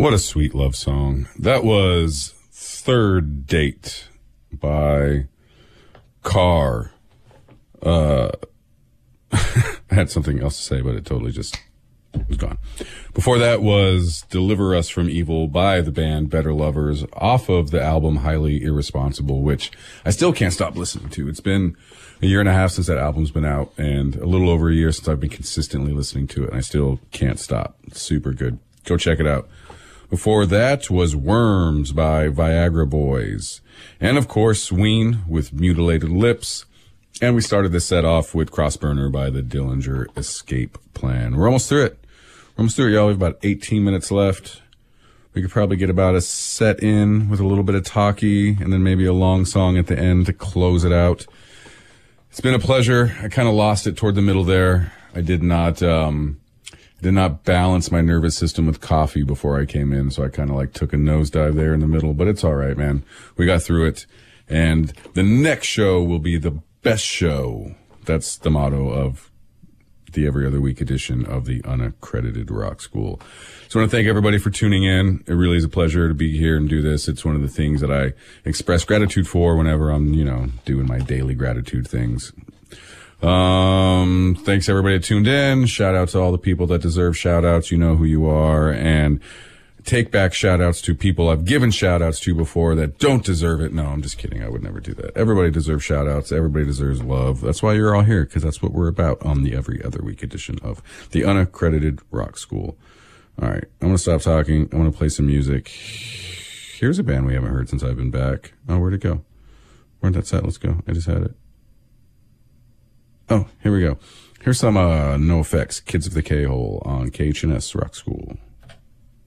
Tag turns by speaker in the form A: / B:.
A: What a sweet love song. That was Third Date by Carr. I had something else to say, but it totally just was gone. Before that was Deliver Us from Evil by the band Better Lovers off of the album Highly Irresponsible, which I still can't stop listening to. It's been a year and a half since that album's been out and a little over a year since I've been consistently listening to it, and I still can't stop. It's super good. Go check it out. Before that was Worms by Viagra Boys. And of course, Ween with Mutilated Lips. And we started this set off with Crossburner by the Dillinger Escape Plan. We're almost through it. Y'all. We have about 18 minutes left. We could probably get about a set in with a little bit of talkie and then maybe a long song at the end to close it out. It's been a pleasure. I kind of lost it toward the middle there. I did not balance my nervous system with coffee before I came in, so I kind of like took a nosedive there in the middle, but it's all right, man. We got through it. And the next show will be the best show. That's the motto of the every other week edition of the Unaccredited Rock School. So I want to thank everybody for tuning in. It really is a pleasure to be here and do this. It's one of the things that I express gratitude for whenever I'm, doing my daily gratitude things. Thanks everybody that tuned in. Shout out to all the people that deserve shout outs. You know who you are. And take back shout outs to people I've given shout outs to before that don't deserve it. No, I'm just kidding. I would never do that. Everybody deserves shout outs. Everybody deserves love. That's why you're all here, because that's what we're about on the every other week edition of the Unaccredited Rock School. All right. I'm going to stop talking. I want to play some music. Here's a band we haven't heard since I've been back. Oh, where'd it go? Where'd that set? Let's go. I just had it. Oh, here we go. Here's some NoFX, Kids of the K-Hole on KHNS Rock School.